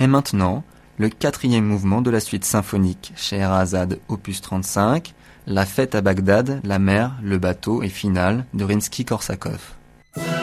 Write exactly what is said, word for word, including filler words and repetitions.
Et maintenant, le quatrième mouvement de la suite symphonique Scheherazade opus trente-cinq, La fête à Bagdad, la mer, le bateau et finale de Rimsky-Korsakov.